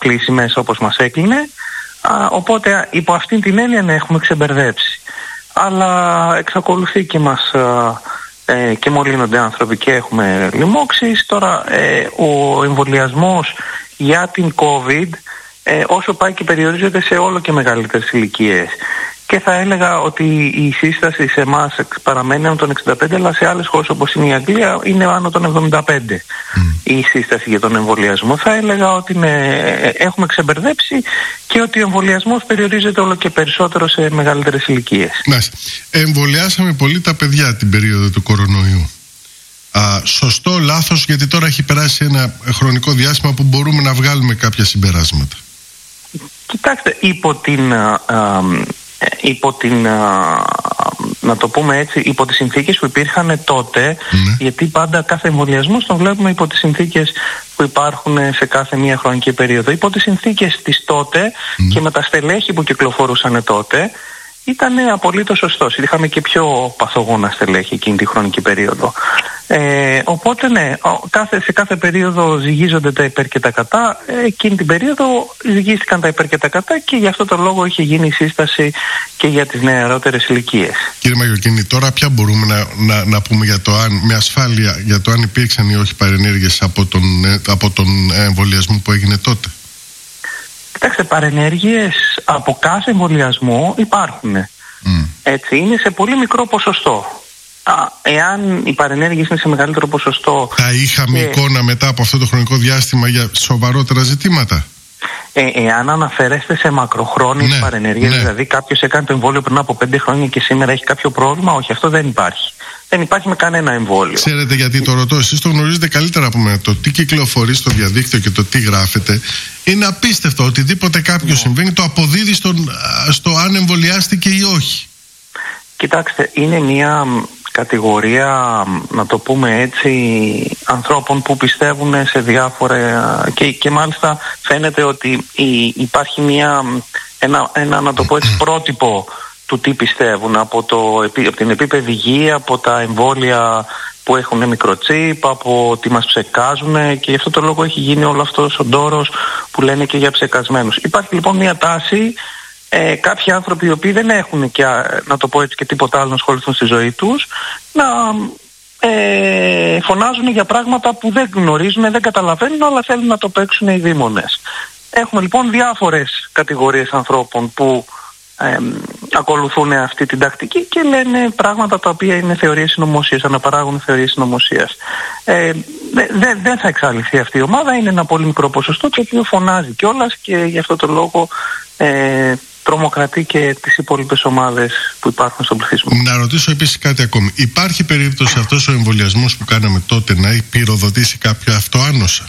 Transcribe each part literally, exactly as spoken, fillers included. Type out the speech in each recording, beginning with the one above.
κλείσει μέσα όπως μας έκλεινε. Α, οπότε υπό αυτήν την έννοια ναι, έχουμε ξεμπερδέψει. Αλλά εξακολουθεί και μας ε, και μολύνονται άνθρωποι και έχουμε λοιμώξεις. Τώρα ε, ο εμβολιασμός για την COVID ε, όσο πάει και περιορίζεται σε όλο και μεγαλύτερες ηλικίες. Και θα έλεγα ότι η σύσταση σε εμάς παραμένει άνω των εξήντα πέντε, αλλά σε άλλες χώρες όπως είναι η Αγγλία είναι άνω των εβδομήντα πέντε mm. η σύσταση για τον εμβολιασμό. Θα έλεγα ότι ναι, έχουμε ξεμπερδέψει και ότι ο εμβολιασμός περιορίζεται όλο και περισσότερο σε μεγαλύτερες ηλικίες. Μάλιστα. Εμβολιάσαμε πολύ τα παιδιά την περίοδο του κορονοϊού. Α, σωστό, λάθος, γιατί τώρα έχει περάσει ένα χρονικό διάστημα που μπορούμε να βγάλουμε κάποια συμπεράσματα. Κοιτάξτε, υπό την... Α, α, υπό την, α, να το πούμε έτσι, υπό τις συνθήκες που υπήρχαν τότε, mm. γιατί πάντα κάθε εμβολιασμός τον βλέπουμε υπό τις συνθήκες που υπάρχουν σε κάθε μία χρονική περίοδο. Υπό τις συνθήκες της τότε mm. και με τα στελέχη που κυκλοφορούσαν τότε, ήταν απολύτως σωστός. Είχαμε και πιο παθογόνα στελέχη εκείνη τη χρονική περίοδο. Ε, οπότε ναι, κάθε, σε κάθε περίοδο ζυγίζονται τα υπέρ και τα κατά. Ε, εκείνη την περίοδο ζυγίστηκαν τα υπέρ και τα κατά και γι' αυτό το λόγο είχε γίνει η σύσταση και για τις νεαρότερες ηλικίες. Κύριε Μαγιοκίνη, τώρα πια μπορούμε να, να, να πούμε για το αν, με ασφάλεια για το αν υπήρξαν ή όχι παρενέργειες από τον, από τον εμβολιασμό που έγινε τότε? Κοιτάξτε, παρενέργειες από κάθε εμβολιασμό υπάρχουν. Mm. Έτσι, είναι σε πολύ μικρό ποσοστό. Α, εάν οι παρενέργειες είναι σε μεγαλύτερο ποσοστό... Θα είχαμε και... εικόνα μετά από αυτό το χρονικό διάστημα για σοβαρότερα ζητήματα? Ε, εάν αναφέρεστε σε μακροχρόνιες ναι, παρενέργειες, ναι. δηλαδή κάποιος έκανε το εμβόλιο πριν από πέντε χρόνια και σήμερα έχει κάποιο πρόβλημα, όχι, αυτό δεν υπάρχει. Δεν υπάρχει με κανένα εμβόλιο. Ξέρετε γιατί το ρωτώ? Εσείς το γνωρίζετε καλύτερα από μένα. Το τι κυκλοφορεί στο διαδίκτυο και το τι γράφεται είναι απίστευτο. Οτιδήποτε κάποιο yeah. συμβαίνει το αποδίδει στον, στο αν εμβολιάστηκε ή όχι. Κοιτάξτε, είναι μια κατηγορία, να το πούμε έτσι, ανθρώπων που πιστεύουν σε διάφορα και, και μάλιστα φαίνεται ότι υπάρχει μια, ένα, ένα, να το πω έτσι, πρότυπο του τι πιστεύουν από, το, από την επίπεδη γη, από τα εμβόλια που έχουν μικροτσίπ, από ότι μας ψεκάζουν και γι' αυτό το λόγο έχει γίνει όλο αυτός ο ντόρος που λένε και για ψεκασμένους. Υπάρχει λοιπόν μια τάση, ε, κάποιοι άνθρωποι οι οποίοι δεν έχουν και, να το πω έτσι, και τίποτα άλλο να ασχοληθούν στη ζωή τους, να ε, φωνάζουν για πράγματα που δεν γνωρίζουν, δεν καταλαβαίνουν, αλλά θέλουν να το παίξουν οι δήμονες. Έχουμε λοιπόν διάφορες κατηγορίες ανθρώπων που Ε, ακολουθούν αυτή την τακτική και λένε πράγματα τα οποία είναι θεωρίες συνωμοσίας, αναπαράγουν θεωρίες συνωμοσίας. Ε, δεν δε θα εξαλειφθεί αυτή η ομάδα, είναι ένα πολύ μικρό ποσοστό το οποίο φωνάζει κιόλας και γι' αυτό το λόγο ε, τρομοκρατεί και τις υπόλοιπες ομάδες που υπάρχουν στον πληθυσμό. Να ρωτήσω επίσης κάτι ακόμη. Υπάρχει περίπτωση αυτός ο εμβολιασμός που κάναμε τότε να πυροδοτήσει κάποιο αυτοάνοσα?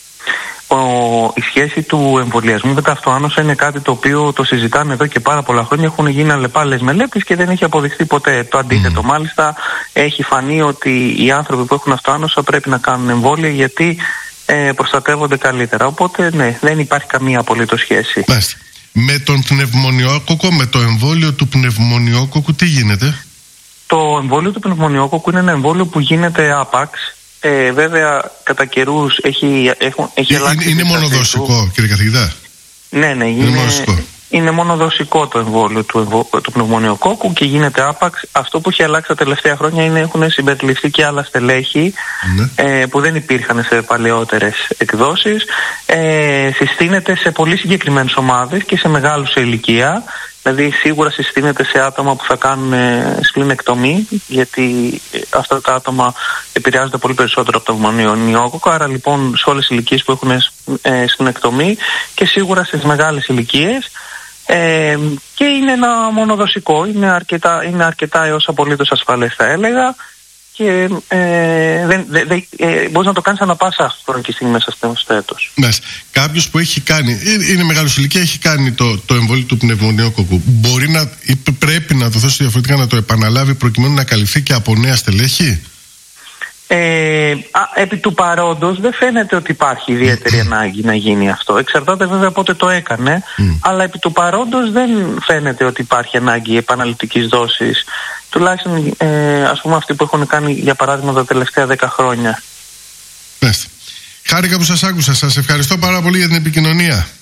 Ο, η σχέση του εμβολιασμού με τα αυτοάνοσα είναι κάτι το οποίο το συζητάνε εδώ και πάρα πολλά χρόνια. Έχουν γίνει αλλεπάλληλες μελέτες και δεν έχει αποδειχθεί ποτέ το αντίθετο. Mm. Μάλιστα έχει φανεί ότι οι άνθρωποι που έχουν αυτοάνοσα πρέπει να κάνουν εμβόλια γιατί ε, προστατεύονται καλύτερα. Οπότε ναι, δεν υπάρχει καμία απολύτως σχέση. Μάλιστα. Με τον πνευμονιόκοκο, με το εμβόλιο του πνευμονιόκοκου τι γίνεται? Το εμβόλιο του πνευμονιόκοκου είναι ένα εμβόλιο που γίνεται άπαξ. Ε, βέβαια, κατά καιρούς έχει, έχει, έχει αλλάξει. Είναι, είναι μονοδοσικό, του. Κύριε καθηγητά? Ναι, ναι, είναι, είναι, είναι μονοδοσικό το εμβόλιο του, εμβο, του πνευμονιοκόκκου και γίνεται άπαξ. Αυτό που έχει αλλάξει τα τελευταία χρόνια είναι έχουν συμπεριληφθεί και άλλα στελέχη ναι. ε, που δεν υπήρχαν σε παλαιότερες εκδόσεις. Ε, συστήνεται σε πολύ συγκεκριμένες ομάδες και σε μεγάλους σε ηλικία. Δηλαδή σίγουρα συστήνεται σε άτομα που θα κάνουν σπληνεκτομή, γιατί αυτά τα άτομα επηρεάζονται πολύ περισσότερο από το πνευμονιόκοκκο. Άρα λοιπόν σε όλες τις ηλικίες που έχουν ε, σπληνεκτομή και σίγουρα στις μεγάλες ηλικίες. Ε, και είναι ένα μονοδοσικό, είναι αρκετά, είναι αρκετά έως απολύτως ασφαλές θα έλεγα. Και ε, δεν, δε, δε, ε, μπορείς να το κάνεις ανά πάσα χρονική στιγμή μέσα στο έτος. Ναι. Κάποιος που έχει κάνει, είναι μεγάλος ηλικία, έχει κάνει το, το εμβόλιο του πνευμονιόκοκκου, μπορεί να, ή πρέπει να το θέσει διαφορετικά, να το επαναλάβει προκειμένου να καλυφθεί και από νέα στελέχη? Ε, α, επί του παρόντος δεν φαίνεται ότι υπάρχει ιδιαίτερη ανάγκη να γίνει αυτό. Εξαρτάται βέβαια πότε το έκανε, mm. αλλά επί του παρόντος δεν φαίνεται ότι υπάρχει ανάγκη επαναληπτικής δόσης. Τουλάχιστον ε, ας πούμε αυτοί που έχουν κάνει για παράδειγμα τα τελευταία δέκα χρόνια. Μάλιστα. Χάρηκα που σας άκουσα. Σας ευχαριστώ πάρα πολύ για την επικοινωνία.